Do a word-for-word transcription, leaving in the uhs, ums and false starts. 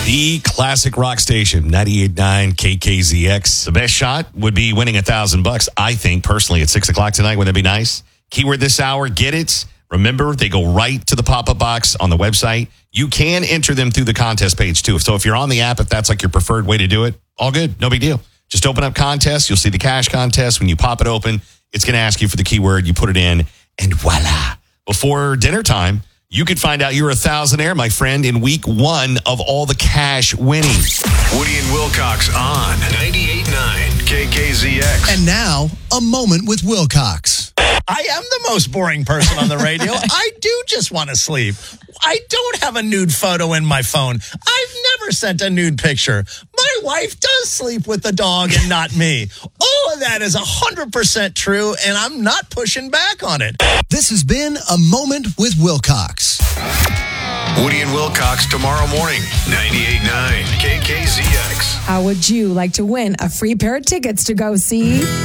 The classic rock station, ninety-eight point nine K K Z X. The best shot would be winning a thousand bucks, I think, personally, at six o'clock tonight. Wouldn't that be nice? Keyword this hour, get it. Remember, they go right to the pop-up box on the website. You can enter them through the contest page, too. So if you're on the app, if that's like your preferred way to do it, all good. No big deal. Just open up contest. You'll see the cash contest. When you pop it open, it's going to ask you for the keyword. You put it in, and voila. Before dinner time, you could find out you're a thousandaire, my friend, in week one of all the cash winning. Woody and Wilcox on ninety-eight point nine K K Z X. And now, a moment with Wilcox. I am the most boring person on the radio. I do just want to sleep. I don't have a nude photo in my phone. I've never sent a nude picture. My wife does sleep with the dog and not me. All of that is one hundred percent true, and I'm not pushing back on it. This has been A Moment with Wilcox. Woody and Wilcox tomorrow morning, ninety-eight point nine K K Z X. How would you like to win a free pair of tickets to go see